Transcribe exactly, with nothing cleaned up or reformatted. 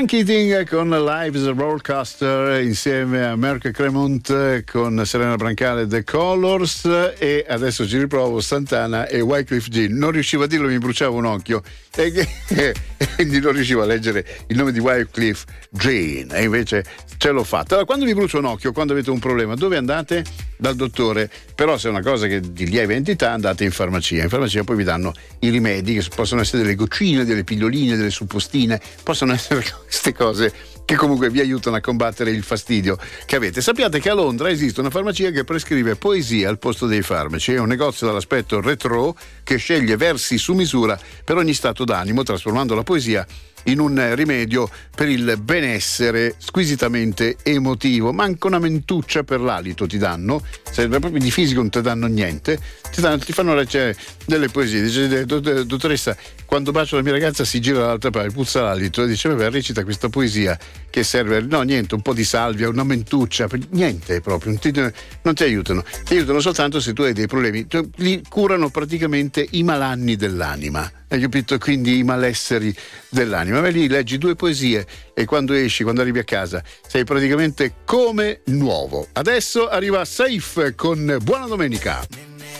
Ronan Keating con Live is a Rollercoaster insieme a Merck Cremont con Serena Brancale The Colors, e adesso ci riprovo Santana e Wyclef Jean. Non riuscivo a dirlo, mi bruciava un occhio e quindi non riuscivo a leggere il nome di Wyclef Jean, e invece ce l'ho fatta. Allora, quando vi brucia un occhio, quando avete un problema, dove andate? Dal dottore. Però se è una cosa che di lieve entità, andate in farmacia. In farmacia poi vi danno i rimedi, che possono essere delle goccine, delle pilloline, delle suppostine, possono essere queste cose che comunque vi aiutano a combattere il fastidio che avete. Sappiate che a Londra esiste una farmacia che prescrive poesia al posto dei farmaci. È un negozio dall'aspetto retro che sceglie versi su misura per ogni stato d'animo, trasformando la poesia in un rimedio per il benessere squisitamente emotivo. Manca una mentuccia per l'alito ti danno, se proprio di fisico non ti danno niente, ti, danno, ti fanno leggere delle poesie. Dice: dottoressa, quando bacio la mia ragazza si gira dall'altra parte, puzza l'alito, e dice: vabbè, recita questa poesia che serve. No, niente, un po' di salvia, una mentuccia, niente proprio, non ti, non ti aiutano, ti aiutano soltanto se tu hai dei problemi. Li curano praticamente i malanni dell'anima, hai capito? Quindi i malesseri dell'anima. Ma lì leggi due poesie e quando esci, quando arrivi a casa, sei praticamente come nuovo. Adesso arriva Safe con Buona Domenica.